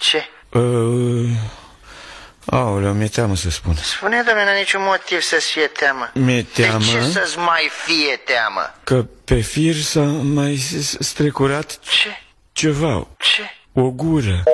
Ce? Aoleu, mi-e teamă să spun. Spune, domnule, n-a niciun motiv să-ți fie teamă. Mi-e teamă. De ce să-ți mai fie teamă? Că pe fir s-a mai strecurat Ce? ceva. Ce? O gură.